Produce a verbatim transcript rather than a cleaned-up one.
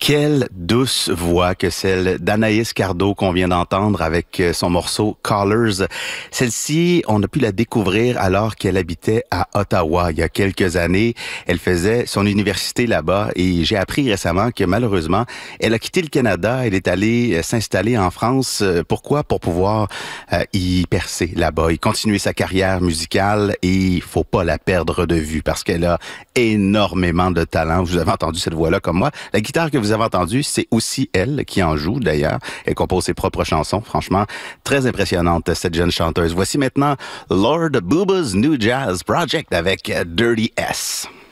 Quelle douce voix que celle d'Anaïs Cardo qu'on vient d'entendre avec son morceau Callers. Celle-ci, on a pu la découvrir alors qu'elle habitait à Ottawa il y a quelques années. Elle faisait son université là-bas et j'ai appris récemment que malheureusement, elle a quitté le Canada. Elle est allée s'installer en France. Pourquoi? Pour pouvoir euh, y percer là-bas, y continuer sa carrière musicale et il faut pas la perdre de vue parce qu'elle a énormément de talent. Vous avez entendu cette voix-là comme moi. La guitare que vous avez entendue, c'est aussi elle qui en joue d'ailleurs. Elle compose ses propres chansons. Franchement, très impressionnante cette jeune chanteuse. Voici maintenant Lord Booba's New Jazz Project avec Dirty S.